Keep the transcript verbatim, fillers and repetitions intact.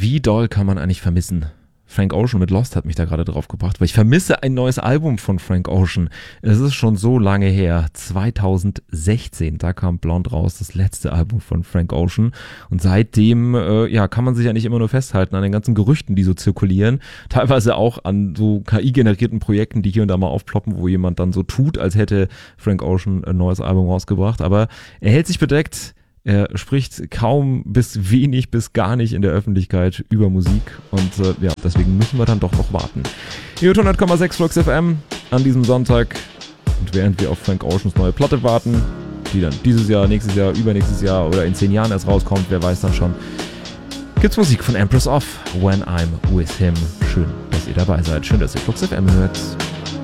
Wie doll kann man eigentlich vermissen? Frank Ocean mit Lost hat mich da gerade drauf gebracht, weil ich vermisse ein neues Album von Frank Ocean. Es ist schon so lange her, zwanzig sechzehn, da kam Blonde raus, das letzte Album von Frank Ocean. Und seitdem äh, ja, kann man sich ja nicht immer nur festhalten an den ganzen Gerüchten, die so zirkulieren. Teilweise auch an so K I-generierten Projekten, die hier und da mal aufploppen, wo jemand dann so tut, als hätte Frank Ocean ein neues Album rausgebracht. Aber er hält sich bedeckt. Er spricht kaum bis wenig bis gar nicht in der Öffentlichkeit über Musik und äh, ja, deswegen müssen wir dann doch noch warten. Hier hört hundert Komma sechs Flux F M an diesem Sonntag und während wir auf Frank Oceans neue Platte warten, die dann dieses Jahr, nächstes Jahr, übernächstes Jahr oder in zehn Jahren erst rauskommt, wer weiß dann schon, gibt's Musik von Empress of When I'm With Him. Schön, dass ihr dabei seid. Schön, dass ihr Flux F M hört.